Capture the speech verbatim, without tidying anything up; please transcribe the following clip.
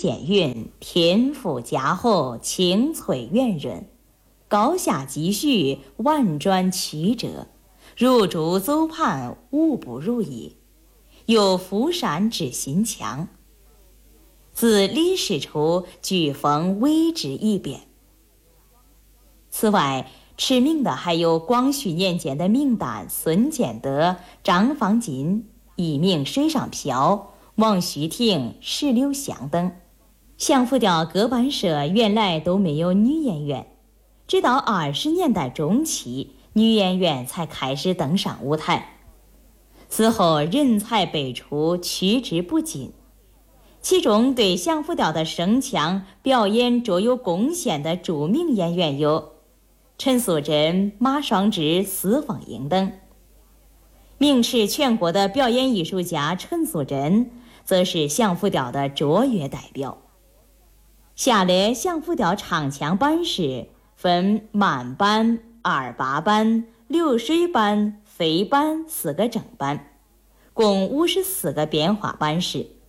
简韵，田赋夹厚，情粹圆润，高下急序，万专曲折，入主邹畔，务不入也。有扶闪指行强，自历史初，举逢微之一贬。此外，持命的还有光绪年间的命胆孙建德、张方锦、以命水上漂、王徐婷、石榴祥等。相浮调各班社原来都没有女演员，直到二十年代中期，女演员才开始登上舞台。此后人才辈出，趋之不尽。其中对相浮调的声腔表演卓有贡献的著名演员有陈素贞、马双之、司凤英等。名驰全国的表演艺术家陈素贞则是相浮调的卓越代表。下列相浮调唱腔班式分慢班、二八班、流水班、飞班四个正班，共五十四个变化班式。